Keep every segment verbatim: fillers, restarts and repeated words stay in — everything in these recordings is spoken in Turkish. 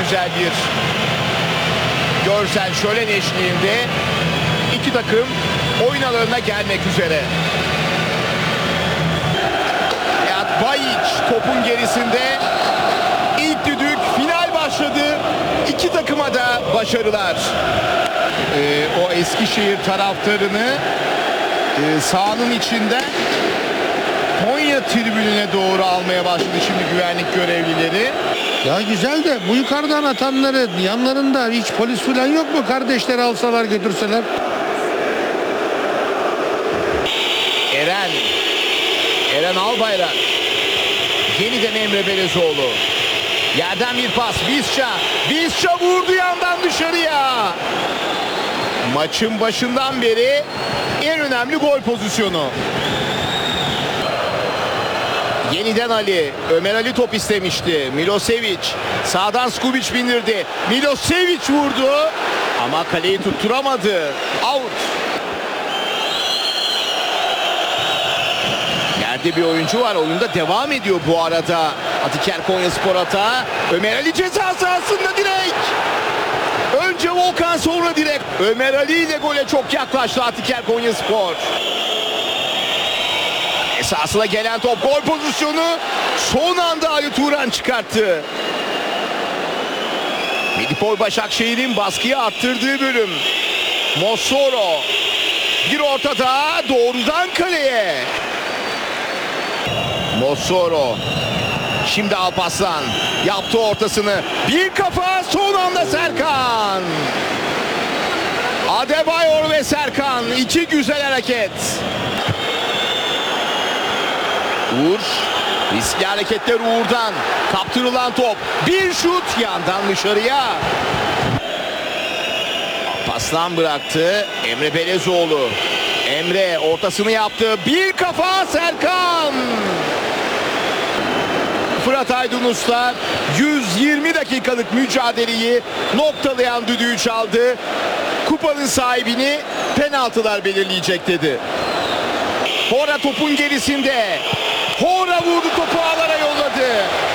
güzel bir görsel şölen eşliğinde iki takım oyun alanına gelmek üzere. Nihat Bayiç topun gerisinde. İlk düdük, final başladı. İki takıma da başarılar. Ee, o Eskişehir taraftarını e, sahanın içinden Konya tribününe doğru almaya başladı şimdi güvenlik görevlileri. Ya güzel de bu yukarıdan atanları yanlarında hiç polis falan yok mu? Kardeşleri alsalar götürseler. Eren. Eren Albayrak. Yeniden Emre Belezoğlu. Yerden bir pas. Visca. Visca vurdu yandan dışarıya. Maçın başından beri en önemli gol pozisyonu. Yeniden Ali. Ömer Ali top istemişti. Milosevic. Sağdan Skubic bindirdi. Milosevic vurdu. Ama kaleyi tutturamadı. Out. Yerde bir oyuncu var. Oyunda devam ediyor bu arada. Atiker Konyaspor atağı. Ömer Ali ceza sahasında direkt. Önce Volkan sonra direkt. Ömer Ali ile gole çok yaklaştı Atiker Konyaspor. Esasına gelen top, gol pozisyonu son anda Ali Turan çıkarttı. Medipol Başakşehir'in baskıyı arttırdığı bölüm. Mossoro bir ortada doğrudan kaleye. Mossoro. Şimdi Alparslan yaptı ortasını. Bir kafa son anda Serkan. Adebayor ve Serkan, iki güzel hareket. Uğur. Riskli hareketler Uğur'dan. Kaptırılan top. Bir şut yandan dışarıya. Alparslan bıraktı. Emre Belezoğlu. Emre ortasını yaptı. Bir kafa Serkan. Fırat Aydınus'la yüz yirmi dakikalık mücadeleyi noktalayan düdüğü çaldı. Kupanın sahibini penaltılar belirleyecek dedi. Hora topun gerisinde. Hora vurdu, topu ağlara yolladı.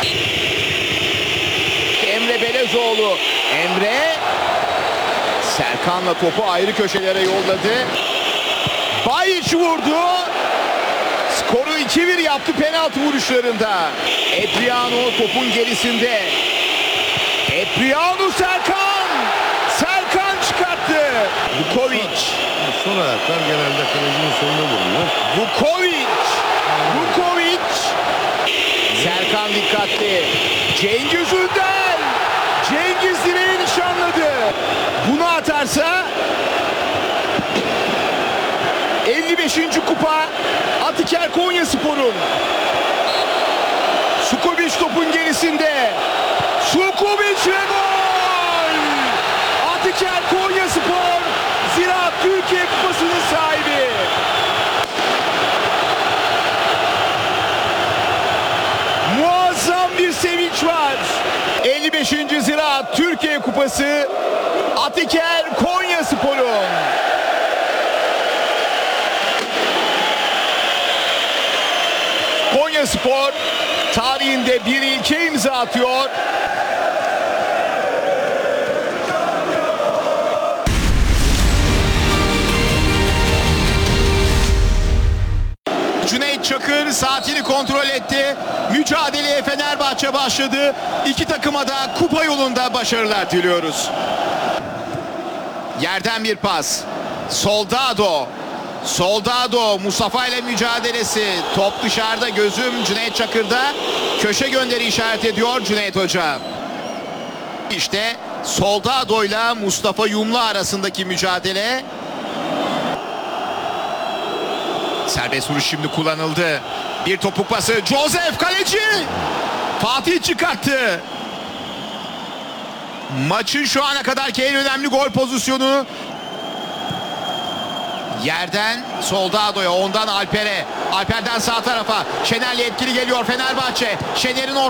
Emre Belezoğlu. Emre Serkan'la topu ayrı köşelere yolladı. Bayiç vurdu. Skoru iki bir yaptı penaltı vuruşlarında. Epriano topun gerisinde. Epriano Serkan. Serkan çıkarttı. Vukovic. Son ayaklar genelde kalecinin sonuna vuruyor. Vukovic. Vukovic. Serkan dikkatli. Cengiz Ünder. Cengiz direği nişanladı. Bunu atarsa elli beşinci kupa Atiker Konyaspor'un. Sukovic topun gerisinde. Sukovic ve gol! Atiker Konyaspor Ziraat Türkiye Kupası'nın sahibi. Muazzam bir sevinç var. elli beşinci Ziraat Türkiye Kupası Atiker Konyaspor'un. Konyaspor tarihinde bir ilke imza atıyor. Cüneyt Çakır saatini kontrol etti. Mücadeleye Fenerbahçe başladı. İki takıma da kupa yolunda başarılar diliyoruz. Yerden bir pas. Soldado. Soldado Mustafa ile mücadelesi. Top dışarıda, gözüm Cüneyt Çakır'da. Köşe gönderi işaret ediyor Cüneyt Hoca. İşte Soldado ile Mustafa Yumlu arasındaki mücadele. Serbest vuruş şimdi kullanıldı. Bir topuk pası. Joseph kaleci. Fatih çıkarttı. Maçın şu ana kadarki en önemli gol pozisyonu. Yerden Soldado'ya, ondan Alper'e. Alper'den sağ tarafa. Şener'le etkili geliyor Fenerbahçe. Şener'in